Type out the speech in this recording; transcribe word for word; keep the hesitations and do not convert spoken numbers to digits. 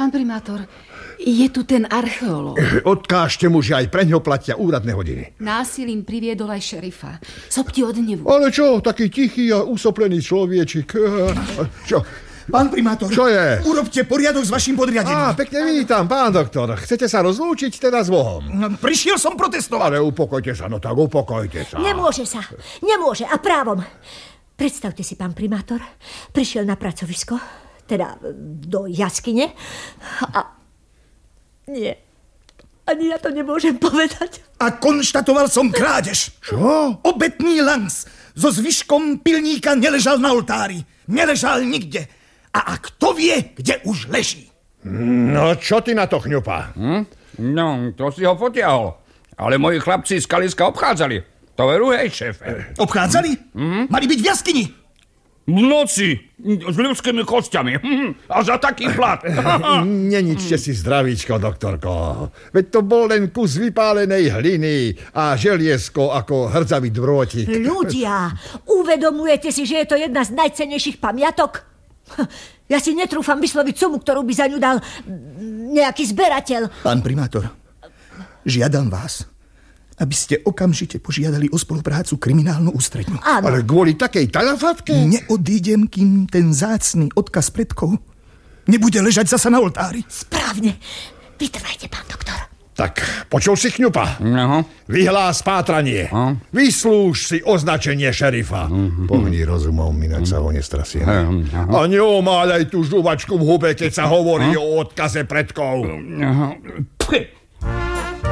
Pán primátor, je tu ten archeológ. Odkážte mu, že aj preňho platia úradné hodiny. Násilím priviedol aj šerifa. Sopti od hnevu. Ale čo, taký tichý a usoplený človečik. Čo? Pán primátor, čo je? Urobte poriadok s vašim podriadením. Á, pekne vítam, pán doktor. Chcete sa rozlúčiť teda s Bohom? Prišiel som protestovať. Ale upokojte sa, no tak upokojte sa. Nemôže sa, nemôže a právom. Predstavte si, pán primátor, prišiel na pracovisko, teda do jaskyne a nie, ani ja to nemôžem povedať. A konštatoval som krádež. Čo? Obetný lanc so zvyškom pilníka neležal na oltári. Neležal nikde. A ak to vie, kde už leží? No, čo ty na to, Chňupa? Hm? No, to si ho potiahol. Ale moji chlapci z kaliska obchádzali. To veru, hej, šéfe. Obchádzali? Hm? Mali byť v jaskyni. V noci. S ľudskými kostiami. Hm. A za taký plat. Neničte si zdravíčko, doktorko. Veď to bol len kus vypálenej hliny a želiesko ako hrdzavý drôtik. Ľudia, uvedomujete si, že je to jedna z najcennejších pamiatok? Ja si netrúfam vysloviť sumu, ktorú by za ňu dal nejaký zberateľ. Pán primátor, žiadam vás, aby ste okamžite požiadali o spoluprácu kriminálnu ústredňu. Áno. Ale kvôli takej talafatke? Neodídem, kým ten zácny odkaz predkov nebude ležať zasa na oltári. Správne. Vytrvajte, pán doktor. Tak, počul si, Chňupa? No. Vyhlás pátranie. No. Vyslúž si označenie šerifa. Mm-hmm. Pohni rozumom, ináč sa ho nestrasieme. Mm-hmm. A neomáľaj tú žuvačku v hube, keď sa hovorí mm-hmm. o odkaze predkov. Mm-hmm.